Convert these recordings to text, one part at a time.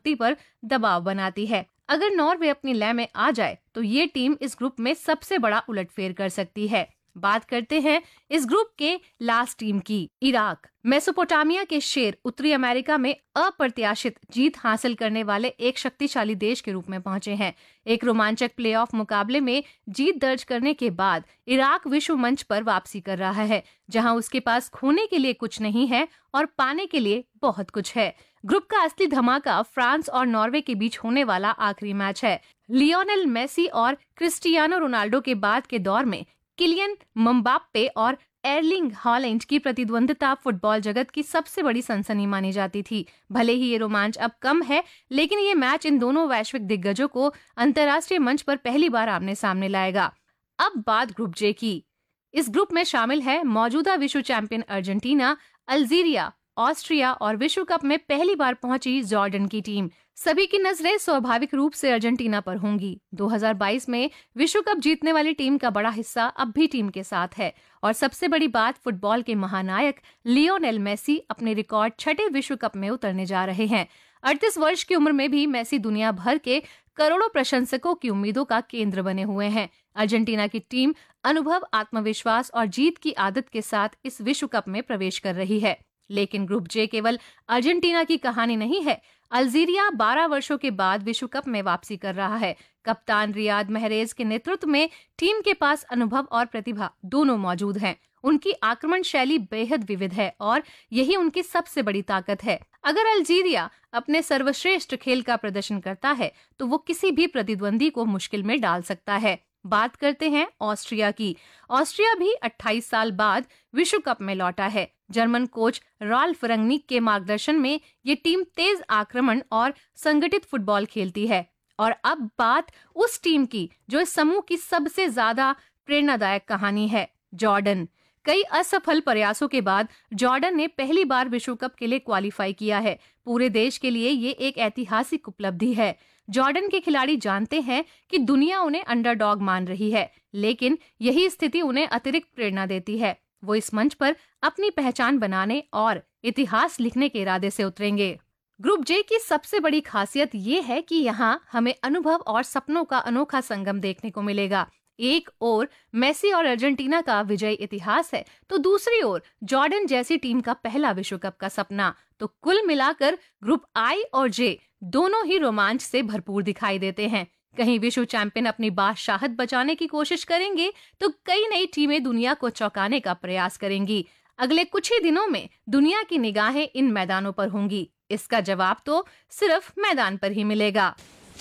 मजबूती पर दबाव बनाती है। अगर नॉर्वे अपनी लय में आ जाए तो ये टीम इस ग्रुप में सबसे बड़ा उलटफेर कर सकती है। बात करते हैं इस ग्रुप के लास्ट टीम की। इराक मेसोपोटामिया के शेर उत्तरी अमेरिका में अप्रत्याशित जीत हासिल करने वाले एक शक्तिशाली देश के रूप में पहुंचे हैं। एक रोमांचक प्लेऑफ मुकाबले में जीत दर्ज करने के बाद इराक विश्व मंच पर वापसी कर रहा है, जहां उसके पास खोने के लिए कुछ नहीं है और पाने के लिए बहुत कुछ है। ग्रुप का असली धमाका फ्रांस और नॉर्वे के बीच होने वाला आखिरी मैच है। लियोनेल मेसी और क्रिस्टियानो रोनाल्डो के बाद के दौर में किलियन मम्बाप्पे और एर्लिंग हॉलैंड की प्रतिद्वंदिता फुटबॉल जगत की सबसे बड़ी सनसनी मानी जाती थी। भले ही ये रोमांच अब कम है, लेकिन ये मैच इन दोनों वैश्विक दिग्गजों को अंतर्राष्ट्रीय मंच पर पहली बार आमने सामने लाएगा। अब बात ग्रुप जे की। इस ग्रुप में शामिल है मौजूदा विश्व चैंपियन अर्जेंटीना, अल्जीरिया, ऑस्ट्रिया और विश्व कप में पहली बार पहुंची जॉर्डन की टीम। सभी की नजरें स्वाभाविक रूप से अर्जेंटीना पर होंगी। 2022 में विश्व कप जीतने वाली टीम का बड़ा हिस्सा अब भी टीम के साथ है और सबसे बड़ी बात, फुटबॉल के महानायक लियोनेल मेसी अपने रिकॉर्ड छठे विश्व कप में उतरने जा रहे हैं। 38 वर्ष की उम्र में भी मेसी दुनिया भर के करोड़ों प्रशंसकों की उम्मीदों का केंद्र बने हुए हैं। अर्जेंटीना की टीम अनुभव, आत्मविश्वास और जीत की आदत के साथ इस विश्व कप में प्रवेश कर रही है। लेकिन ग्रुप जे केवल अर्जेंटीना की कहानी नहीं है। अल्जीरिया 12 वर्षों के बाद विश्व कप में वापसी कर रहा है। कप्तान रियाद महरेज के नेतृत्व में टीम के पास अनुभव और प्रतिभा दोनों मौजूद हैं। उनकी आक्रमण शैली बेहद विविध है और यही उनकी सबसे बड़ी ताकत है। अगर अल्जीरिया अपने सर्वश्रेष्ठ खेल का प्रदर्शन करता है तो वो किसी भी प्रतिद्वंदी को मुश्किल में डाल सकता है। बात करते हैं ऑस्ट्रिया की। ऑस्ट्रिया भी 28 साल बाद विश्व कप में लौटा है। जर्मन कोच राल्फ रंगनिक के मार्गदर्शन में ये टीम तेज आक्रमण और संगठित फुटबॉल खेलती है। और अब बात उस टीम की जो इस समूह की सबसे ज्यादा प्रेरणादायक कहानी है, जॉर्डन। कई असफल प्रयासों के बाद जॉर्डन ने पहली बार विश्व कप के लिए क्वालिफाई किया है। पूरे देश के लिए ये एक ऐतिहासिक उपलब्धि है। जॉर्डन के खिलाड़ी जानते हैं कि दुनिया उन्हें अंडरडॉग मान रही है, लेकिन यही स्थिति उन्हें अतिरिक्त प्रेरणा देती है। वो इस मंच पर अपनी पहचान बनाने और इतिहास लिखने के इरादे से उतरेंगे। ग्रुप जे की सबसे बड़ी खासियत ये है कि यहाँ हमें अनुभव और सपनों का अनोखा संगम देखने को मिलेगा। एक ओर मेसी और अर्जेंटीना का विजयी इतिहास है, तो दूसरी ओर जॉर्डन जैसी टीम का पहला विश्व कप का सपना। तो कुल मिलाकर ग्रुप आई और जे दोनों ही रोमांच से भरपूर दिखाई देते हैं। कहीं विश्व चैंपियन अपनी बादशाहत बचाने की कोशिश करेंगे तो कई नई टीमें दुनिया को चौंकाने का प्रयास करेंगी। अगले कुछ ही दिनों में दुनिया की निगाहें इन मैदानों पर होंगी। इसका जवाब तो सिर्फ मैदान पर ही मिलेगा।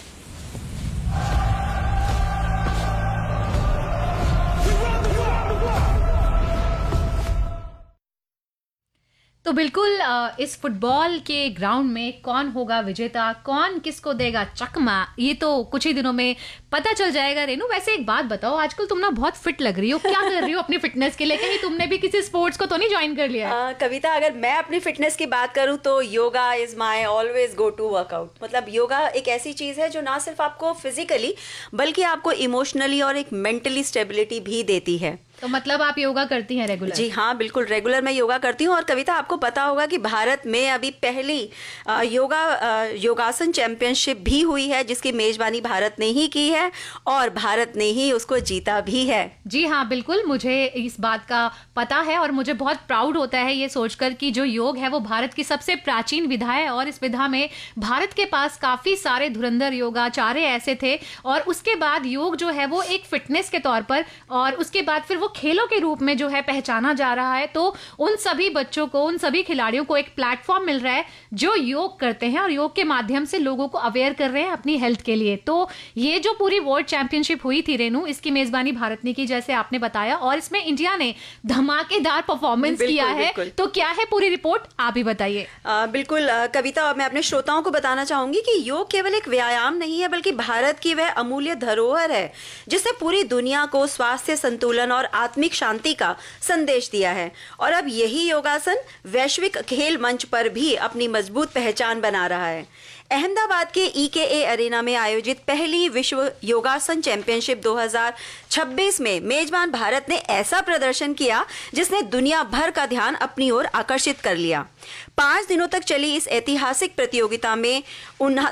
तो बिल्कुल इस फुटबॉल के ग्राउंड में कौन होगा विजेता, कौन किसको देगा चकमा, ये तो कुछ ही दिनों में पता चल जाएगा। रेनू, वैसे एक बात बताओ, आजकल तुम ना बहुत फिट लग रही हो, क्या कर रही हो अपनी फिटनेस के लिए? कहीं तुमने भी किसी स्पोर्ट्स को तो नहीं ज्वाइन कर लिया? कविता, अगर मैं अपनी फिटनेस की बात करूं तो yoga is my always go to workout. मतलब योगा एक ऐसी चीज है जो ना सिर्फ आपको फिजिकली बल्कि आपको इमोशनली और एक मेंटली स्टेबिलिटी भी देती है। तो मतलब आप योगा करती हैं रेगुलर? जी हाँ, बिल्कुल रेगुलर मैं योगा करती हूँ। और कविता, आपको पता होगा कि भारत में अभी पहली योगासन चैंपियनशिप भी हुई है, जिसकी मेजबानी भारत ने ही की है और भारत ने ही उसको जीता भी है। जी हाँ, बिल्कुल मुझे इस बात का पता है और मुझे बहुत प्राउड होता है ये सोचकर कि जो योग है वो भारत की सबसे प्राचीन विधा है और इस विधा में भारत के पास काफी सारे धुरंधर योगाचार्य ऐसे थे। और उसके बाद योग जो है वो एक फिटनेस के तौर पर और उसके बाद फिर वो खेलों के रूप में जो है पहचाना जा रहा है। तो उन सभी बच्चों को, उन सभी खिलाड़ियों को एक प्लेटफॉर्म मिल रहा है जो योग करते हैं और योग के माध्यम से लोगों को अवेयर कर रहे हैं अपनी हेल्थ के लिए। तो ये जो पूरी वर्ल्ड चैंपियनशिप हुई थी रेनू, इसकी मेजबानी भारत ने की जैसे आपने बताया, और इसमें इंडिया ने धमाकेदार परफॉर्मेंस किया है। तो क्या है पूरी रिपोर्ट, आप ही बताइए। बिल्कुल कविता, मैं अपने श्रोताओं को बताना चाहूंगी कि योग केवल एक व्यायाम नहीं है बल्कि भारत की वह अमूल्य धरोहर है जिसने पूरी दुनिया को स्वास्थ्य, संतुलन और आत्मिक शांति का संदेश दिया है। और अब यही योगासन वैश्विक खेल मंच पर भी अपनी मजबूत पहचान बना रहा है। अहमदाबाद के EKA अरेना में आयोजित पहली विश्व योगासन चैंपियनशिप 2026 में मेजबान भारत ने ऐसा प्रदर्शन किया जिसने दुनिया भर का ध्यान अपनी ओर आकर्षित कर लिया। 5 दिनों तक चली इस ऐतिहासिक प्रतियोगिता में